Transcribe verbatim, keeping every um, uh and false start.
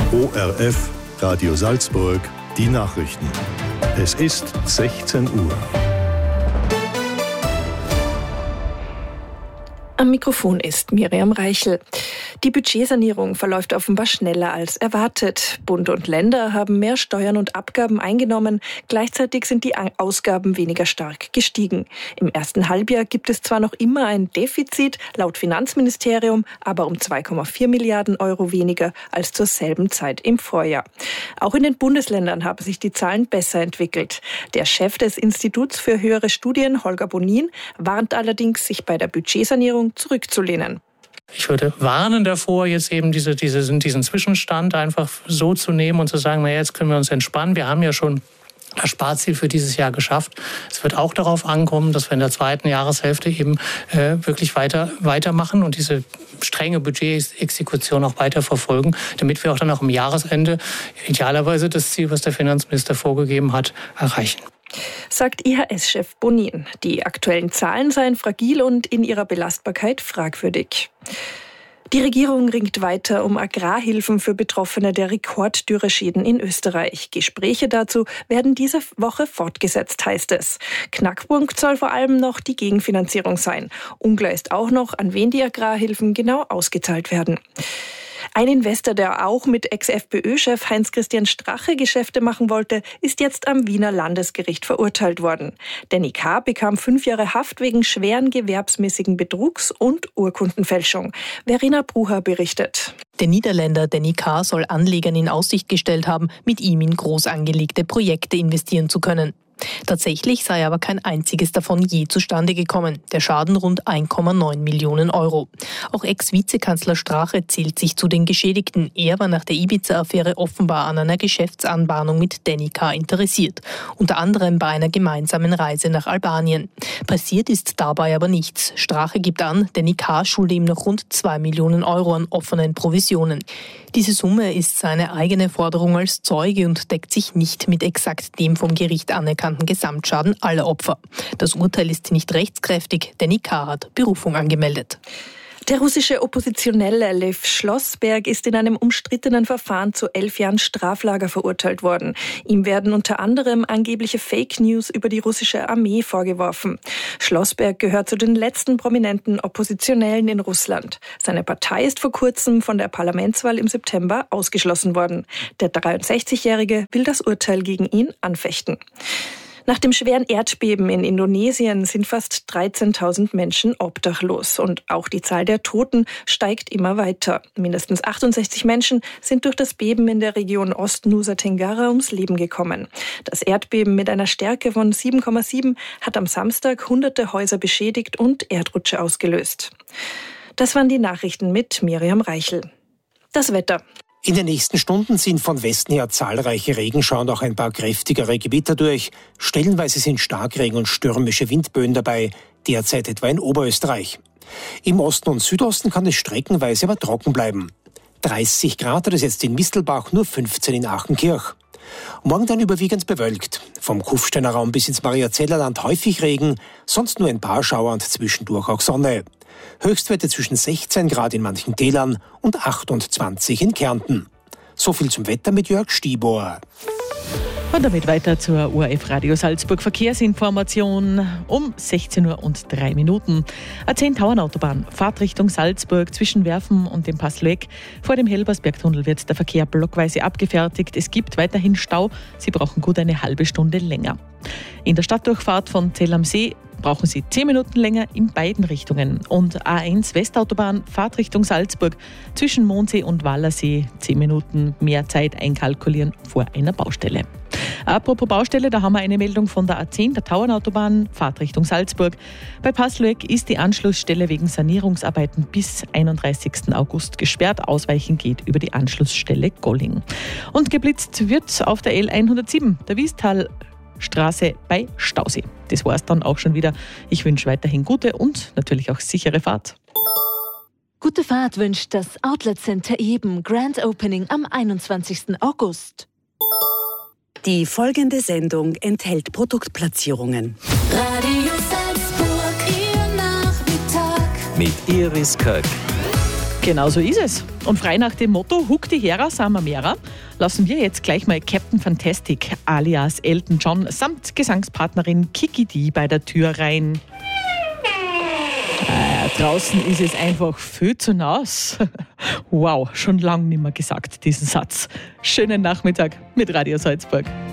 O R F, Radio Salzburg, die Nachrichten. Es ist sechzehn Uhr. Am Mikrofon ist Miriam Reichel. Die Budgetsanierung verläuft offenbar schneller als erwartet. Bund und Länder haben mehr Steuern und Abgaben eingenommen. Gleichzeitig sind die Ausgaben weniger stark gestiegen. Im ersten Halbjahr gibt es zwar noch immer ein Defizit, laut Finanzministerium, aber um zwei Komma vier Milliarden Euro weniger als zur selben Zeit im Vorjahr. Auch in den Bundesländern haben sich die Zahlen besser entwickelt. Der Chef des Instituts für höhere Studien, Holger Bonin, warnt allerdings, sich bei der Budgetsanierung zurückzulehnen. Ich würde warnen davor, jetzt eben diese, diese, diesen Zwischenstand einfach so zu nehmen und zu sagen, naja, jetzt können wir uns entspannen. Wir haben ja schon das Sparziel für dieses Jahr geschafft. Es wird auch darauf ankommen, dass wir in der zweiten Jahreshälfte eben äh, wirklich weiter weitermachen und diese strenge Budgetexekution auch weiter verfolgen, damit wir auch dann auch am Jahresende idealerweise das Ziel, was der Finanzminister vorgegeben hat, erreichen. Sagt I H S-Chef Bonin. Die aktuellen Zahlen seien fragil und in ihrer Belastbarkeit fragwürdig. Die Regierung ringt weiter um Agrarhilfen für Betroffene der Rekorddürreschäden in Österreich. Gespräche dazu werden diese Woche fortgesetzt, heißt es. Knackpunkt soll vor allem noch die Gegenfinanzierung sein. Unklar ist auch noch, an wen die Agrarhilfen genau ausgezahlt werden. Ein Investor, der auch mit Ex-FPÖ-Chef Heinz-Christian Strache Geschäfte machen wollte, ist jetzt am Wiener Landesgericht verurteilt worden. Danny K. bekam fünf Jahre Haft wegen schweren gewerbsmäßigen Betrugs und Urkundenfälschung. Verena Brucher berichtet. Der Niederländer Danny K. soll Anlegern in Aussicht gestellt haben, mit ihm in groß angelegte Projekte investieren zu können. Tatsächlich sei aber kein einziges davon je zustande gekommen. Der Schaden rund ein Komma neun Millionen Euro. Auch Ex-Vizekanzler Strache zählt sich zu den Geschädigten. Er war nach der Ibiza-Affäre offenbar an einer Geschäftsanbahnung mit Danny K. interessiert. Unter anderem bei einer gemeinsamen Reise nach Albanien. Passiert ist dabei aber nichts. Strache gibt an, Danny K. schulde ihm noch rund zwei Millionen Euro an offenen Provisionen. Diese Summe ist seine eigene Forderung als Zeuge und deckt sich nicht mit exakt dem vom Gericht anerkannten Gesamtschaden aller Opfer. Das Urteil ist nicht rechtskräftig, Danny K. hat Berufung angemeldet. Der russische Oppositionelle Lev Schlossberg ist in einem umstrittenen Verfahren zu elf Jahren Straflager verurteilt worden. Ihm werden unter anderem angebliche Fake News über die russische Armee vorgeworfen. Schlossberg gehört zu den letzten prominenten Oppositionellen in Russland. Seine Partei ist vor kurzem von der Parlamentswahl im September ausgeschlossen worden. Der dreiundsechzigjährige will das Urteil gegen ihn anfechten. Nach dem schweren Erdbeben in Indonesien sind fast dreizehntausend Menschen obdachlos und auch die Zahl der Toten steigt immer weiter. Mindestens achtundsechzig Menschen sind durch das Beben in der Region Ost-Nusa Tenggara ums Leben gekommen. Das Erdbeben mit einer Stärke von sieben Komma sieben hat am Samstag hunderte Häuser beschädigt und Erdrutsche ausgelöst. Das waren die Nachrichten mit Miriam Reichel. Das Wetter. In den nächsten Stunden ziehen von Westen her zahlreiche Regenschauer und auch ein paar kräftigere Gewitter durch. Stellenweise sind Starkregen und stürmische Windböen dabei, derzeit etwa in Oberösterreich. Im Osten und Südosten kann es streckenweise aber trocken bleiben. dreißig Grad hat es jetzt in Mistelbach, nur fünfzehn in Achenkirch. Morgen dann überwiegend bewölkt. Vom Kufsteiner Raum bis ins Mariazellerland häufig Regen, sonst nur ein paar Schauer und zwischendurch auch Sonne. Höchstwerte zwischen sechzehn Grad in manchen Tälern und achtundzwanzig in Kärnten. So viel zum Wetter mit Jörg Stibor. Und damit weiter zur O R F Radio Salzburg Verkehrsinformation um sechzehn Uhr und drei Minuten. A zehn Tauernautobahn, Fahrtrichtung Salzburg zwischen Werfen und dem Passleck. Vor dem Helbersbergtunnel wird der Verkehr blockweise abgefertigt. Es gibt weiterhin Stau. Sie brauchen gut eine halbe Stunde länger. In der Stadtdurchfahrt von Zell am See brauchen Sie zehn Minuten länger in beiden Richtungen. Und A eins Westautobahn, Fahrtrichtung Salzburg zwischen Mondsee und Wallersee, zehn Minuten mehr Zeit einkalkulieren vor einer Baustelle. Apropos Baustelle, da haben wir eine Meldung von der A zehn, der Tauernautobahn, Fahrtrichtung Salzburg. Bei Passleck ist die Anschlussstelle wegen Sanierungsarbeiten bis einunddreißigsten August gesperrt. Ausweichen geht über die Anschlussstelle Golling. Und geblitzt wird auf der L hundertsieben, der Wiestal Straße bei Stausee. Das war es dann auch schon wieder. Ich wünsche weiterhin gute und natürlich auch sichere Fahrt. Gute Fahrt wünscht das Outlet Center Eben. Grand Opening am einundzwanzigsten August. Die folgende Sendung enthält Produktplatzierungen. Radio Salzburg, Ihr Nachmittag. Mit Iris Köck. Genau so ist es. Und frei nach dem Motto Huck die Hera, Sama Mera, lassen wir jetzt gleich mal Captain Fantastic alias Elton John samt Gesangspartnerin Kiki D bei der Tür rein. Äh, draußen ist es einfach viel zu nass. Wow, schon lange nicht mehr gesagt, diesen Satz. Schönen Nachmittag mit Radio Salzburg.